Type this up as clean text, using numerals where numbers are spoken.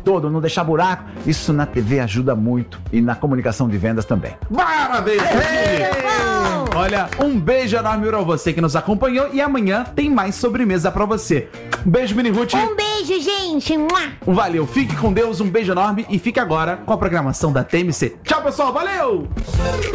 todo, não deixar buraco. Isso na TV ajuda muito e na comunicação de vendas também. Parabéns, Mini! Olha, um beijo enorme pra você que nos acompanhou e amanhã tem mais sobremesa pra você. Um beijo, Mini Ruth. Um beijo, gente. Valeu, fique com Deus, um beijo enorme e fique agora com a programação da TMC. Tchau, pessoal, valeu!